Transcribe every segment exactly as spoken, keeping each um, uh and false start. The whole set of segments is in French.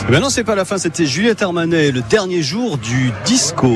Mais non, c'est pas la fin, c'était Juliette Armanet, le dernier jour du disco.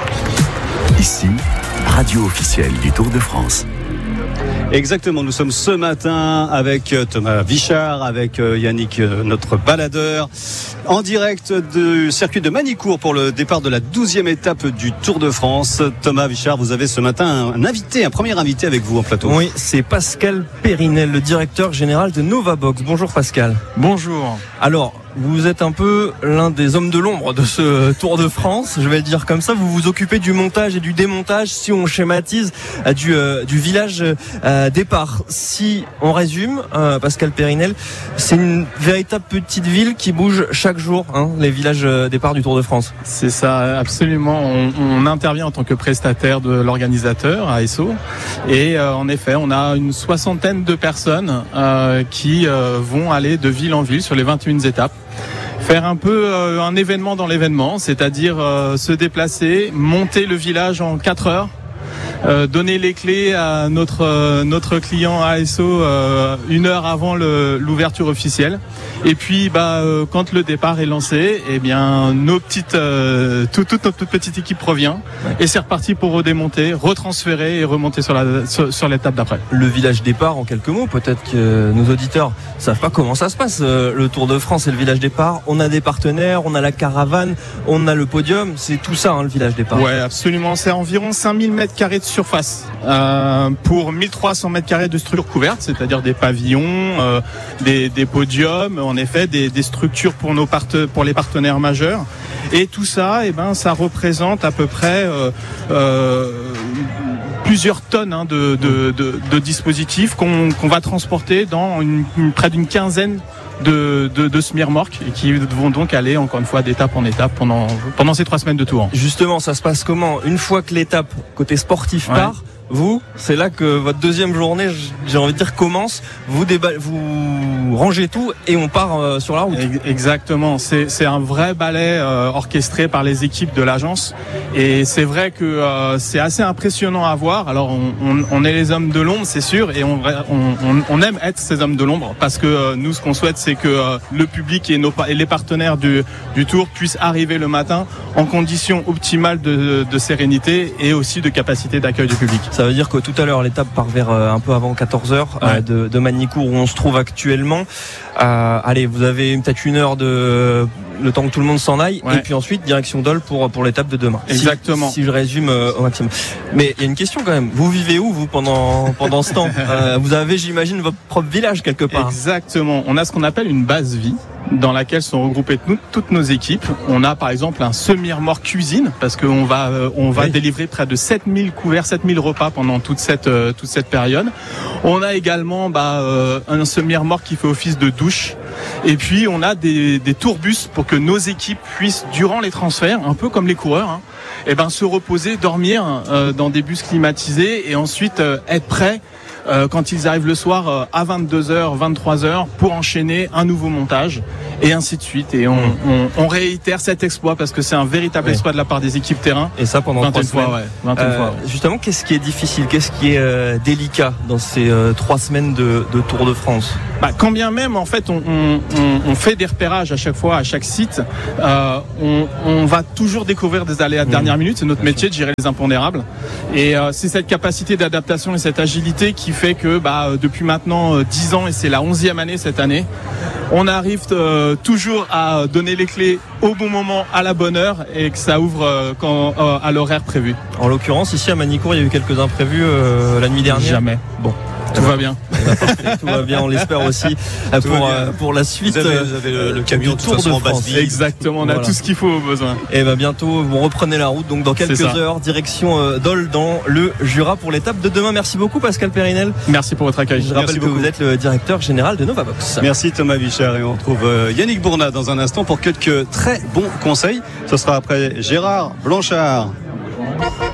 Ici, radio officielle du Tour de France. Exactement, nous sommes ce matin avec Thomas Vichard, avec Yannick, notre baladeur, en direct du circuit de Magny-Cours pour le départ de la douzième étape du Tour de France. Thomas Vichard, vous avez ce matin un invité, un premier invité avec vous en plateau. Oui, c'est Pascal Périnel, le directeur général de Novabox. Bonjour Pascal. Bonjour. Alors, vous êtes un peu l'un des hommes de l'ombre de ce Tour de France, je vais le dire comme ça. Vous vous occupez du montage et du démontage, si on schématise, du, euh, du village euh, départ. Si on résume, euh, Pascal Périnel, c'est une véritable petite ville qui bouge chaque jour, hein, les villages euh, départ du Tour de France. C'est ça, absolument. On, on intervient en tant que prestataire de l'organisateur à S O. Et euh, en effet, on a une soixantaine de personnes euh, qui euh, vont aller de ville en ville sur les vingt et une étapes. Faire un peu euh, un événement dans l'événement, c'est-à-dire euh, se déplacer, monter le village en quatre heures, euh, donner les clés à notre euh, notre client A S O euh, une heure avant le, l'ouverture officielle. Et puis, bah, euh, quand le départ est lancé, eh bien, nos petites, euh, tout, toute notre toute petite équipe revient, ouais. Et c'est reparti pour redémonter, retransférer et remonter sur la sur, sur l'étape d'après. Le village départ, en quelques mots, peut-être que nos auditeurs savent pas comment ça se passe. Euh, le Tour de France et le village départ. On a des partenaires, on a la caravane, on a le podium. C'est tout ça, hein, le village départ. Ouais, absolument. C'est environ cinq mille mètres carrés de surface euh, pour mille trois cents mètres carrés de structures couvertes, c'est-à-dire des pavillons, euh, des, des podiums. En effet, des, des structures pour nos part- pour les partenaires majeurs, et tout ça, eh ben, ça représente à peu près euh, euh, plusieurs tonnes hein, de, de, de, de dispositifs qu'on, qu'on va transporter dans une, une, près d'une quinzaine de, de, de semi-remorques et qui vont donc aller encore une fois d'étape en étape pendant pendant ces trois semaines de tour. Justement, ça se passe comment ? Une fois que l'étape côté sportif ouais. part, vous, c'est là que votre deuxième journée, j'ai envie de dire, commence. Vous déba- vous rangez tout et on part euh, sur la route. Exactement. C'est, c'est un vrai ballet euh, orchestré par les équipes de l'agence. Et c'est vrai que euh, c'est assez impressionnant à voir. Alors, on, on, on est les hommes de l'ombre, c'est sûr, et on, on, on aime être ces hommes de l'ombre parce que euh, nous, ce qu'on souhaite, c'est que euh, le public et, nos, et les partenaires du, du Tour puissent arriver le matin en conditions optimales de, de sérénité et aussi de capacité d'accueil du public. Ça veut dire que tout à l'heure, l'étape part vers euh, un peu avant quatorze heures ouais. euh, de, de Magny-Cours où on se trouve actuellement. Euh, allez, vous avez peut-être une heure de le temps que tout le monde s'en aille, ouais. Et puis ensuite direction Dole pour pour l'étape de demain. Exactement. Si, si je résume euh, au maximum. Mais il y a une question quand même. Vous vivez où vous pendant pendant ce temps ? euh, Vous avez, j'imagine, votre propre village quelque part. Exactement. On a ce qu'on appelle une base vie, dans laquelle sont regroupées toutes, toutes nos équipes. On a par exemple un semi-remorque cuisine parce qu'on va euh, on va oui. délivrer près de sept mille couverts, sept mille repas pendant toute cette euh, toute cette période. On a également bah, euh, un semi-remorque qui fait office de douche. Et puis on a des, des tourbus pour que nos équipes puissent, durant les transferts, un peu comme les coureurs, hein, et ben se reposer, dormir euh, dans des bus climatisés et ensuite euh, être prêts Euh, quand ils arrivent le soir euh, à vingt-deux heures, vingt-trois heures pour enchaîner un nouveau montage et ainsi de suite. Et on, on, on réitère cet exploit parce que c'est un véritable oui. exploit de la part des équipes terrain. Et ça pendant trois semaines. Fois, ouais. vingt et une euh, fois, ouais. Justement, qu'est-ce qui est difficile, qu'est-ce qui est euh, délicat dans ces euh, trois semaines de, de Tour de France ? Bah, quand bien même, en fait, on, on, on fait des repérages à chaque fois, à chaque site. Euh, on, on va toujours découvrir des aléas de dernière minute. C'est notre métier de gérer les impondérables. Et euh, c'est cette capacité d'adaptation et cette agilité qui fait que bah, depuis maintenant euh, dix ans, et c'est la onzième année cette année, on arrive euh, toujours à donner les clés au bon moment, à la bonne heure, et que ça ouvre euh, quand, euh, à l'horaire prévu. En l'occurrence, ici à Magny-Cours, il y a eu quelques imprévus euh, la nuit dernière. Jamais. Bon. Tout va bien. Tout va bien, on l'espère aussi pour, euh, pour la suite. Vous avez, vous avez le, le camion du Tour de, de France. Exactement, on a voilà. tout ce qu'il faut au besoin. Et ben bientôt, vous reprenez la route, donc dans quelques heures, direction euh, Dole dans le Jura pour l'étape de demain. Merci beaucoup Pascal Périnel. Merci pour votre accueil. Je rappelle Merci que beaucoup. vous êtes le directeur général de Novabox. Merci Thomas Vichard et on retrouve euh, Yannick Bournat dans un instant pour quelques très bons conseils. Ce sera après Gérard Blanchard.